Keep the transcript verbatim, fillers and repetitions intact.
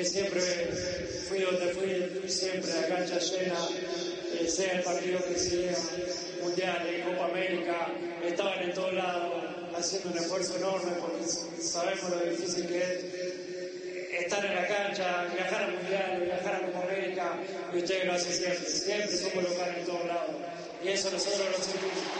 porque siempre fui donde fui, siempre la cancha llena, eh, sea el partido que sea, mundiales, Copa América, estaban en todos lados haciendo un esfuerzo enorme porque sabemos lo difícil que es estar en la cancha, viajar al mundial, viajar a Copa América, y ustedes lo hacen siempre, siempre somos locales en todos lados, y eso nosotros lo sentimos.